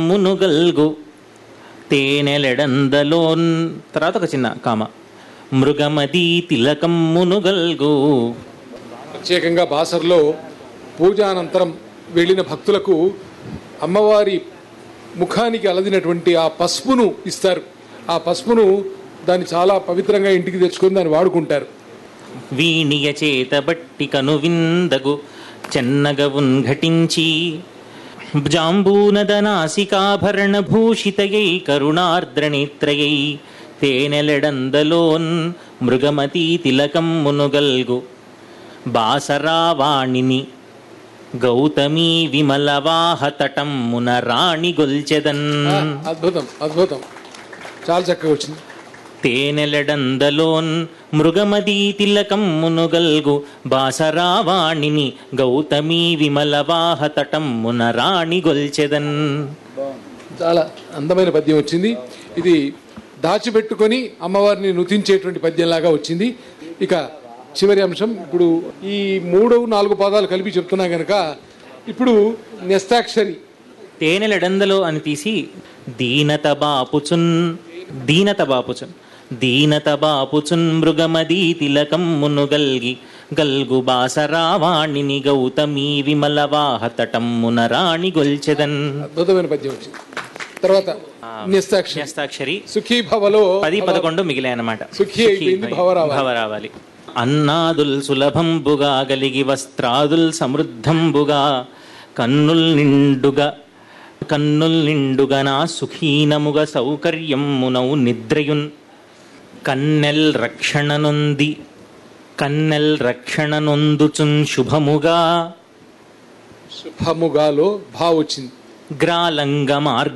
మునుగల్గు తేనెలెడందలోన్. తర్వాత ఒక చిన్న కామ. మృగమదీ తిలకం మునుగల్గు. ప్రత్యేకంగా బాసర్లో పూజానంతరం వెళ్ళిన భక్తులకు అమ్మవారి ముఖానికి అలదినటువంటి ఆ పసుపును ఇస్తారు. ఆ పసుపును దాన్ని చాలా పవిత్రంగా ఇంటికి తెచ్చుకొని దాన్ని వాడుకుంటారు. వీణియ చేత బట్టి కను విందగు చెన్నగవున్ ఘటించి జాంబూనదనాసికాభరణ భూషితయై కరుణార్ద్రనేత్రయై తేనెలెడందలోన్ మృగమతీ తిలకం మునుగల్గు బాసరావాణిని గౌతమీ విమలవాహతటం మున రాణి గొల్చెదన్. అద్భుతం, అద్భుతం, చాలా చక్కగా వచ్చింది. తేనెలెడందలోన్ మృగమదీ తిలకం మునుగల్గు బాసరావాణిని గౌతమీ విమలవాహతటం మున రాణి గొల్చెదన్. చాలా అందమైన పద్యం వచ్చింది. ఇది దాచిపెట్టుకొని అమ్మవారిని నుతించేటువంటి పద్యంలాగా వచ్చింది. ఇక చివరి అంశం. ఇప్పుడు ఈ 3-4 పాదాలు కలిపి చెప్తున్నా గనక ఇప్పుడు న్యస్తాక్షరి. తేనెలెడందలో అని తీసి దీనత బాపుచున్ దీనత బాపుచున్ మృగమదీ తిలకం మునుగల్గి గల్గు బాసరావాణిని గౌతమీ విమలవాహతటం మున రాణి గొల్చెదన్. అద్భుతమైన పద్యం వచ్చింది. తర్వాత న్యస్తాక్షరి. సుఖీ భవలో 10-11 మిగిలాయి అన్నమాట. సుఖీ అయిపోయింది, భవ రావాలి. అన్నాదుల్ సులభంబుగా గలిగి వస్త్రాదుల్ సమృద్ధంబుగా కన్నుల్ నిండుగా నా సుఖీనముగ సౌకర్యమునౌ నిద్రయున్ కన్నెల్ రక్షణనొందుచున్ శుభముగాలో భావ వచ్చింది. గ్రాలంగ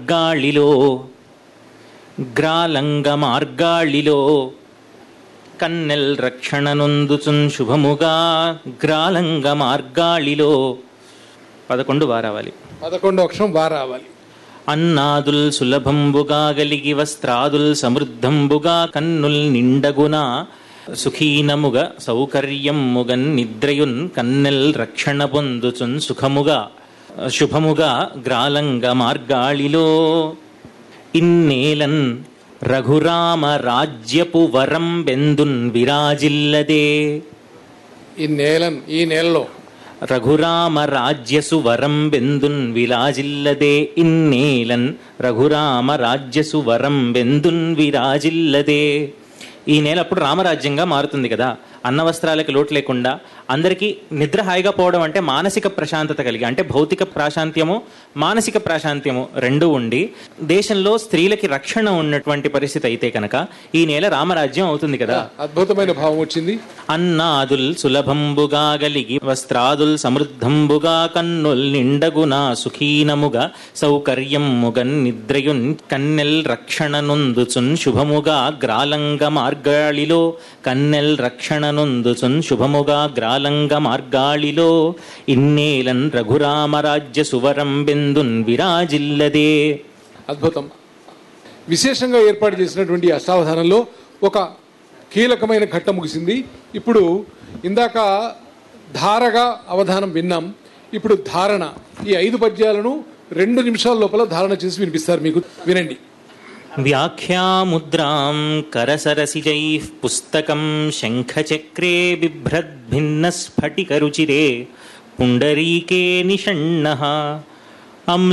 మార్గాళిలో కన్నెల్ రక్షణనొందుచున్ శుభముగా గ్రాలంగ మార్గాళిలో 11 వారావాలి. 11 అక్షరం వారావాలి. అన్నాదుల్ సులభంబుగా గలిగి వస్త్రాదుల్ సమృద్ధంబుగా కన్నుల్ నిండగున సుఖీనముగ సౌకర్యముగన్ నిద్రయున్ కన్నెల్ రక్షణ పొందుచున్ శుభముగా గ్రాలంగ మార్గాళిలో ఇన్నేలన్ రఘురామ రాజ్యపు వరం బెందున్ విరాజిల్లదే. ఈ నేలలో రఘురామ రాజ్యసు వరం బెందున్ విరాజిల్లదే. ఇన్నేలన్ రఘురామ రాజ్యసు వరం బెందున్ విరాజిల్లదే. ఈ నేల అప్పుడు రామరాజ్యంగా మారుతుంది కదా. అన్న వస్త్రాలకి లోటు లేకుండా అందరికీ నిద్ర హాయిగా పోవడం అంటే మానసిక ప్రశాంతత కలిగి, అంటే భౌతిక ప్రాశాంత్యము మానసిక ప్రాశాంత్యము రెండూ ఉండి దేశంలో స్త్రీలకి రక్షణ ఉన్నటువంటి పరిస్థితి అయితే కనుక ఈ నేల రామరాజ్యం అవుతుంది కదా. అద్భుతమైన భావం వచ్చింది. అన్నాదుల్ సులభంబుగా గలిగి వస్త్రాదుల్ సమృద్ధంబుగా కన్నుల్ నిండగునా సుఖీనముగా సౌకర్యముగన్ నిద్రయున్ కన్నెల్ రక్షణనొందుచున్ శుభముగా గ్రాలంగ మార్గాళిలో కన్నెల్ రక్షణనొందుచున్ శుభముగా గ్రాలంగ మార్గాళిలో ఇన్నేలన్ రఘురామరాజ్య సువరం బెందున్ విరాజిల్లదే. అద్భుతం. విశేషంగా ఏర్పాటు చేసినటువంటి అష్టావధానంలో ఒక కీలకమైన ఘట్టం ముగిసింది. ఇప్పుడు ఇందాక ధారగా అవధానం విన్నాం. ఇప్పుడు ధారణ. ఈ 5 పద్యాలను 2 నిమిషాల లోపల ధారణ చేసి వినిపిస్తారు మీకు. వినండి. వ్యాఖ్యాముద్రాం కరసరసిజైః పుస్తకం శంఖచక్రే బిభ్రద్భిన్న స్ఫటికరుచిరే పుండరీకే నిషణ్ణః